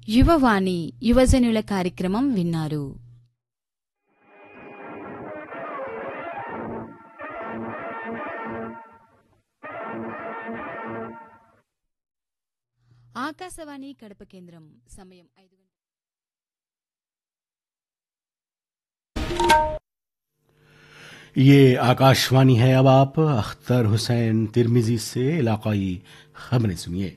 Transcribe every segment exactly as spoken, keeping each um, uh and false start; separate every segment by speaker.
Speaker 1: యువవాణి యువజనుల కార్యక్రమం విన్నారు. ఆకాశవాణి కడప కేంద్రం సమయం ఐదు గంటల
Speaker 2: ये आकाशवाणी है. अब आप अख्तर हुसैन तिरमिजी से इलाकाई खबरें सुनिए.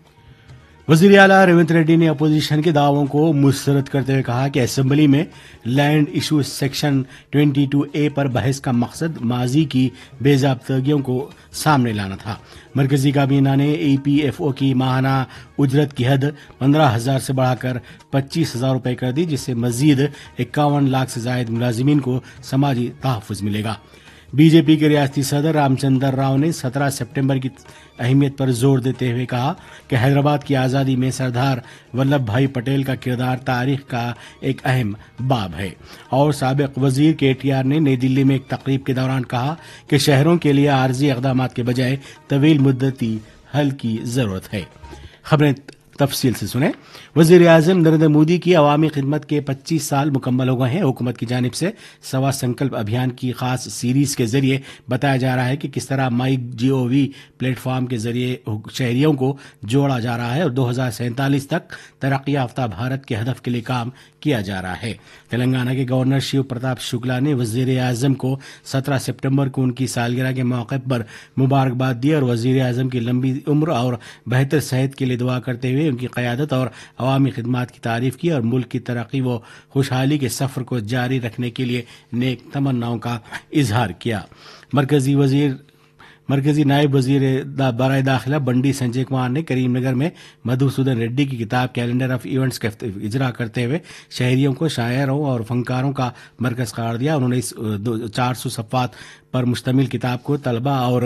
Speaker 2: वजीर आला रेवंत रेड्डी ने अपोजिशन के दावों को मुस्तरद करते हुए कहा कि असेंबली में लैंड इशू सेक्शन बाईस ए पर बहस का मकसद माजी की बेज़ाब्तगियों को सामने लाना था. मरकजी काबीना ने ई पी एफ ओ की माहाना उजरत की हद पंद्रह हजार से बढ़ाकर पच्चीस हजार रुपये कर दी, जिससे मजीद इक्यावन लाख से जायद मुलाजिमीन को समाजी तहफ़्फ़ुज़ मिलेगा. बीजेपी के रियासती सदर रामचंद्र राव ने सत्रह सितंबर की अहमियत पर जोर देते हुए कहा कि हैदराबाद की आज़ादी में सरदार वल्लभ भाई पटेल का किरदार तारीख का एक अहम बाब है. और साबिक वजीर के टी आर ने नई दिल्ली में एक तकरीब के दौरान कहा कि शहरों के लिए आर्जी इक़दाम के बजाय तवील मुद्दती हल की ज़रूरत है. खबरें तफसील से सुने. वज़ीर आज़म नरेंद्र मोदी की अवामी खिदमत के पच्चीस साल मुकम्मल हो गए हैं. हुकूमत की जानिब से सवा संकल्प अभियान की खास सीरीज के जरिए बताया जा रहा है कि किस तरह माई जी ओ वी प्लेटफॉर्म के जरिए शहरियों को जोड़ा जा रहा है और दो हजार सैंतालीस तक तरक्की याफ्ता भारत के हदफ के लिए काम किया जा रहा है. तेलंगाना के गवर्नर शिव प्रताप शुक्ला ने वज़ीर आज़म को सत्रह सितंबर को उनकी सालगिरह के मौके पर मुबारकबाद दी और वज़ीर आज़म की लंबी उम्र और बेहतर सेहत के लिए दुआ करते हुए उनकी क़यादत और अवामी खिदमत की तारीफ की और मुल्क की तरक्की व खुशहाली के सफ़र को जारी रखने के लिए नेक तमन्नाओं का इजहार किया. मरकजी वजीर मरकजी नायब वजीर बराए दाखिला बंडी संजय कुमार ने करीमनगर में मधुसूदन रेड्डी की किताब कैलेंडर ऑफ इवेंट्स का इजरा करते हुए शहरियों को शायरों और फनकारों का मरकज करार दिया. उन्होंने इस चार सौ सफ़ात पर मुश्तमिल किताब को तलबा और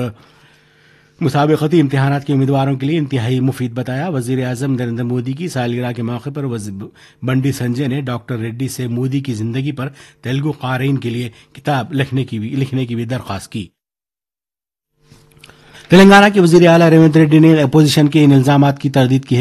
Speaker 2: मुसाबिकती इम्तिहानात के उम्मीदवारों के लिए इंतहाई मुफीद बताया. वज़ीर आज़म नरेंद्र मोदी की सालगिरह के मौके पर बंडी संजय ने डॉक्टर रेड्डी से मोदी की जिंदगी पर तेलुगु क़ारीन के लिए किताब लिखने की भी लिखने की भी दरख्वास्त की. तेलंगाना के वज़ीर आला रेवंत रेड्डी ने अपोजिशन के इन इल्जामात की तरदीद की है